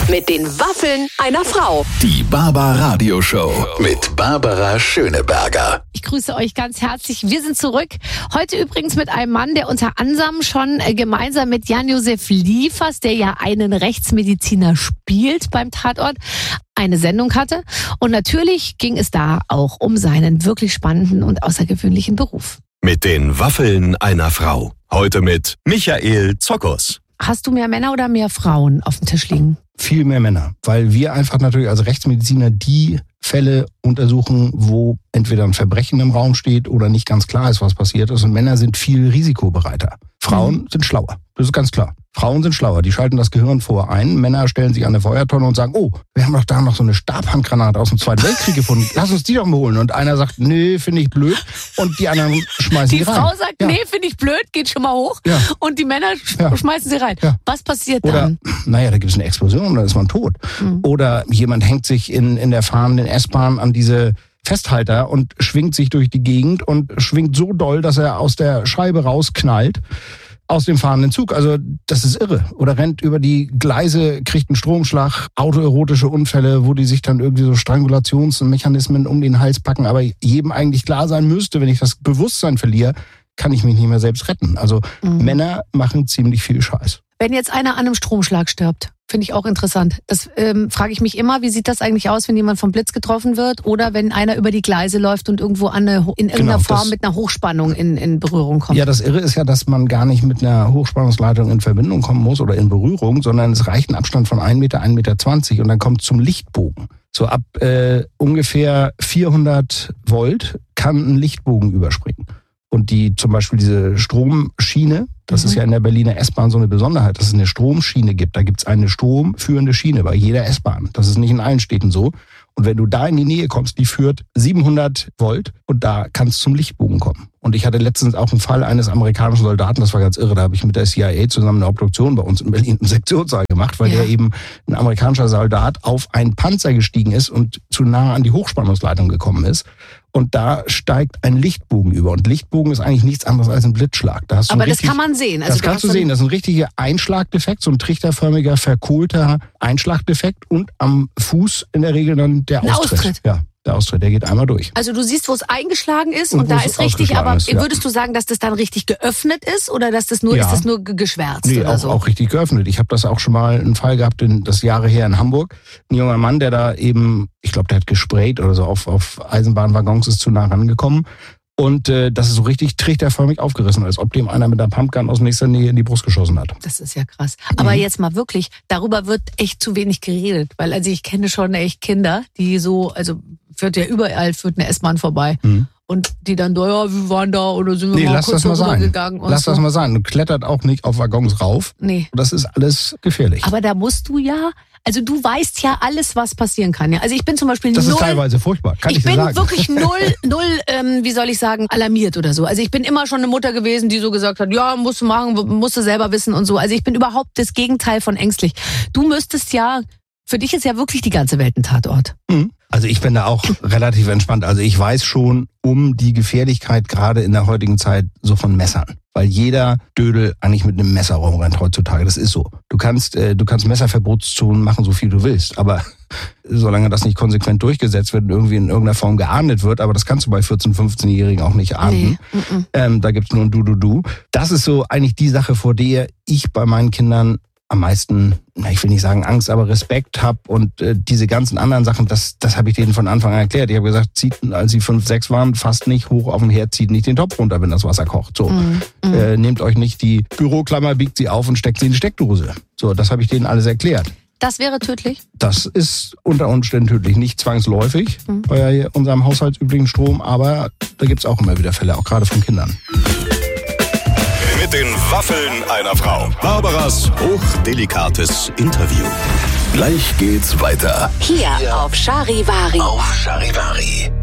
Mit den Waffeln einer Frau. Die Barbara Show mit Barbara Schöneberger. Ich grüße euch ganz herzlich. Wir sind zurück. Heute übrigens mit einem Mann, der unter anderem schon gemeinsam mit Jan-Josef Liefers, der ja einen Rechtsmediziner spielt beim Tatort, eine Sendung hatte. Und natürlich ging es da auch um seinen wirklich spannenden und außergewöhnlichen Beruf. Mit den Waffeln einer Frau. Heute mit Michael Zokos. Hast du mehr Männer oder mehr Frauen auf dem Tisch liegen? Viel mehr Männer, weil wir einfach natürlich als Rechtsmediziner die Fälle untersuchen, wo entweder ein Verbrechen im Raum steht oder nicht ganz klar ist, was passiert ist. Und Männer sind viel risikobereiter. Frauen sind schlauer, das ist ganz klar. Frauen sind schlauer, die schalten das Gehirn vorher ein. Männer stellen sich an eine Feuertonne und sagen, oh, wir haben doch da noch so eine Stabhandgranate aus dem Zweiten Weltkrieg gefunden. Lass uns die doch mal holen. Und einer sagt, nee, finde ich blöd. Und die anderen schmeißen die rein. Die Frau sagt, nee, finde ich blöd, geht schon mal hoch. Ja. Und die Männer schmeißen sie rein. Ja. Was passiert dann? Naja, da gibt es eine Explosion, dann ist man tot. Oder jemand hängt sich in der fahrenden S-Bahn an diese Festhalter und schwingt sich durch die Gegend und schwingt so doll, dass er aus der Scheibe rausknallt. Aus dem fahrenden Zug. Also das ist irre. Oder rennt über die Gleise, kriegt einen Stromschlag, autoerotische Unfälle, wo die sich dann irgendwie so Strangulationsmechanismen um den Hals packen. Aber jedem eigentlich klar sein müsste, wenn ich das Bewusstsein verliere, kann ich mich nicht mehr selbst retten. Also Männer machen ziemlich viel Scheiß. Wenn jetzt einer an einem Stromschlag stirbt, finde ich auch interessant. Das frage ich mich immer, wie sieht das eigentlich aus, wenn jemand vom Blitz getroffen wird oder wenn einer über die Gleise läuft und irgendwo in irgendeiner Form mit einer Hochspannung in Berührung kommt? Ja, das Irre ist ja, dass man gar nicht mit einer Hochspannungsleitung in Verbindung kommen muss oder in Berührung, sondern es reicht ein Abstand von 1 Meter, 1,20 Meter und dann kommt es zum Lichtbogen. So ab ungefähr 400 Volt kann ein Lichtbogen überspringen. Und zum Beispiel diese Stromschiene, das ist ja in der Berliner S-Bahn so eine Besonderheit, dass es eine Stromschiene gibt. Da gibt es eine stromführende Schiene bei jeder S-Bahn. Das ist nicht in allen Städten so. Und wenn du da in die Nähe kommst, die führt 700 Volt und da kann es zum Lichtbogen kommen. Und ich hatte letztens auch einen Fall eines amerikanischen Soldaten, das war ganz irre, da habe ich mit der CIA zusammen eine Obduktion bei uns in Berlin im Sektionssaal gemacht, weil der eben ein amerikanischer Soldat auf einen Panzer gestiegen ist und zu nah an die Hochspannungsleitung gekommen ist. Und da steigt ein Lichtbogen über. Und Lichtbogen ist eigentlich nichts anderes als ein Blitzschlag. Da hast du aber das kann man sehen. Also das kannst du sehen. Das ist ein richtiger Einschlagdefekt, so ein trichterförmiger, verkohlter Einschlagdefekt. Und am Fuß in der Regel dann der Austritt. Ja, der Austritt, der geht einmal durch. Also du siehst, wo es eingeschlagen ist und da ist richtig, aber würdest du sagen, dass das dann richtig geöffnet ist oder dass das nur, ist das nur geschwärzt oder so? Auch richtig geöffnet. Ich habe das auch schon mal einen Fall gehabt, das Jahre her in Hamburg. Ein junger Mann, der da eben, ich glaube, der hat gesprayt oder so auf Eisenbahnwaggons, ist zu nah rangekommen. Und das ist so richtig trichterförmig aufgerissen, als ob dem einer mit einer Pumpgun aus nächster Nähe in die Brust geschossen hat. Das ist ja krass. Aber jetzt mal wirklich, darüber wird echt zu wenig geredet. Weil also ich kenne schon echt Kinder, die so, also führt eine S-Bahn vorbei. Und die dann, wir waren da oder sind wir mal kurz rübergegangen. Lass das mal sein. Du klettert auch nicht auf Waggons rauf. Nee. Das ist alles gefährlich. Aber da musst du also du weißt ja alles, was passieren kann. Ja? Also ich bin zum Beispiel Das ist teilweise furchtbar, kann ich dir sagen. Ich bin wirklich null, wie soll ich sagen, alarmiert oder so. Also ich bin immer schon eine Mutter gewesen, die so gesagt hat, ja, musst du machen, musst du selber wissen und so. Also ich bin überhaupt das Gegenteil von ängstlich. Du müsstest für dich ist ja wirklich die ganze Welt ein Tatort. Also ich bin da auch relativ entspannt. Also ich weiß schon um die Gefährlichkeit gerade in der heutigen Zeit so von Messern. Weil jeder Dödel eigentlich mit einem Messer rumrennt heutzutage. Das ist so. Du kannst Messerverbotszonen machen, so viel du willst. Aber solange das nicht konsequent durchgesetzt wird und irgendwie in irgendeiner Form geahndet wird, aber das kannst du bei 14-, 15-Jährigen auch nicht ahnden. Da gibt's nur ein Du. Das ist so eigentlich die Sache, vor der ich bei meinen Kindern am meisten, ich will nicht sagen Angst, aber Respekt habe und diese ganzen anderen Sachen, das habe ich denen von Anfang an erklärt. Ich habe gesagt, zieht, als sie 5, 6 waren, fast nicht hoch auf den Herd, zieht nicht den Topf runter, wenn das Wasser kocht. So, nehmt euch nicht die Büroklammer, biegt sie auf und steckt sie in die Steckdose. So, das habe ich denen alles erklärt. Das wäre tödlich? Das ist unter Umständen tödlich, nicht zwangsläufig bei unserem haushaltsüblichen Strom, aber da gibt's auch immer wieder Fälle, auch gerade von Kindern. Mit den Waffeln einer Frau. Barbaras hochdelikates Interview. Gleich geht's weiter. Hier auf Charivari.